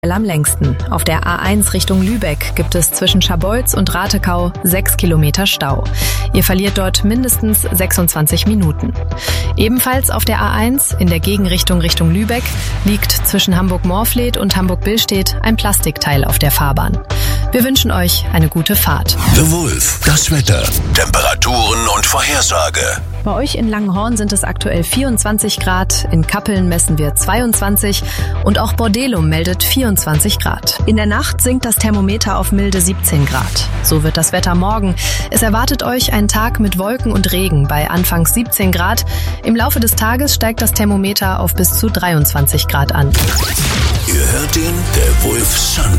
am längsten. Auf der A1 Richtung Lübeck gibt es zwischen Scharbeutz und Ratekau 6 Kilometer Stau. Ihr verliert dort mindestens 26 Minuten. Ebenfalls auf der A1 in der Gegenrichtung Richtung Lübeck liegt zwischen Hamburg-Morfleet und Hamburg-Billstedt ein Plastikteil auf der Fahrbahn. Wir wünschen euch eine gute Fahrt. The Wolf, das Wetter, Temperaturen und Vorhersage. Bei euch in Langenhorn sind es aktuell 24 Grad, in Kappeln messen wir 22 und auch Bordelum meldet 24 Grad. In der Nacht sinkt das Thermometer auf milde 17 Grad. So wird das Wetter morgen. Es erwartet euch ein Tag mit Wolken und Regen bei anfangs 17 Grad. Im Laufe des Tages steigt das Thermometer auf bis zu 23 Grad an. Ihr hört ihn, der Wolf Sunday.